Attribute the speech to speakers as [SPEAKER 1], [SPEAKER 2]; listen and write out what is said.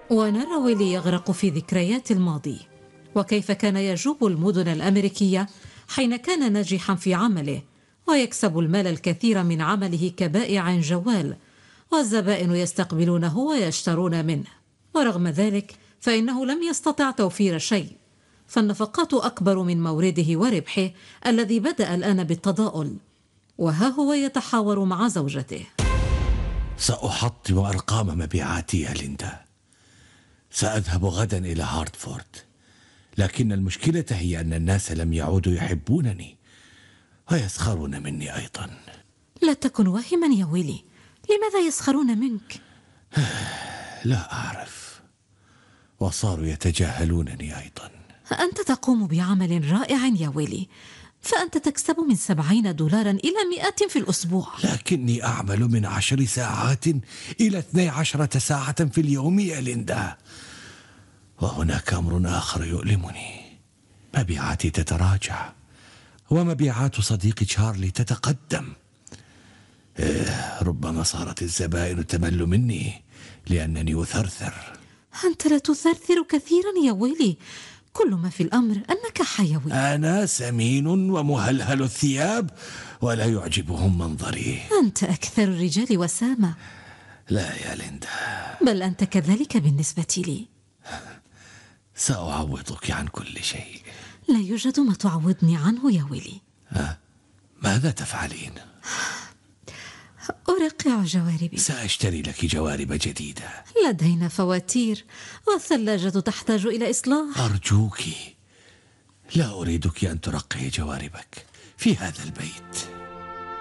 [SPEAKER 1] ونرى ويلي يغرق في ذكريات الماضي، وكيف كان يجوب المدن الأمريكية حين كان ناجحا في عمله ويكسب المال الكثير من عمله كبائع جوال، والزبائن يستقبلونه ويشترون منه. ورغم ذلك فإنه لم يستطع توفير شيء، فالنفقات أكبر من مورده وربحه الذي بدأ الآن بالتضاؤل. وها هو يتحاور مع زوجته.
[SPEAKER 2] سأحطم أرقام مبيعاتي يا ليندا. سأذهب غدا إلى هارتفورد، لكن المشكلة هي أن الناس لم يعودوا يحبونني ويسخرون مني أيضا.
[SPEAKER 1] لا تكن واهما يا ويلي، لماذا يسخرون منك؟
[SPEAKER 2] لا أعرف، وصاروا يتجاهلونني أيضا.
[SPEAKER 1] أنت تقوم بعمل رائع يا ويلي، فأنت تكسب من 70 دولارا إلى 100 في الأسبوع.
[SPEAKER 2] لكني أعمل من 10 ساعات إلى 12 ساعة في اليوم يا ليندا. وهناك أمر آخر يؤلمني، مبيعاتي تتراجع ومبيعات صديقي تشارلي تتقدم. ربما صارت الزبائن تمل مني لأنني أثرثر.
[SPEAKER 1] أنت لا تثرثر كثيرا يا ويلي، كل ما في الأمر أنك حيوي.
[SPEAKER 2] أنا سمين ومهلهل الثياب ولا يعجبهم منظري.
[SPEAKER 1] أنت أكثر الرجال وسامة.
[SPEAKER 2] لا يا ليندا،
[SPEAKER 1] بل أنت كذلك بالنسبة لي.
[SPEAKER 2] سأعوضك عن كل شيء.
[SPEAKER 1] لا يوجد ما تعوضني عنه يا ويلي.
[SPEAKER 2] ماذا تفعلين؟
[SPEAKER 1] أرقع جواربي.
[SPEAKER 2] سأشتري لك جوارب جديدة.
[SPEAKER 1] لدينا فواتير والثلاجة تحتاج إلى إصلاح.
[SPEAKER 2] أرجوك، لا أريدك أن ترقعي جواربك في هذا البيت.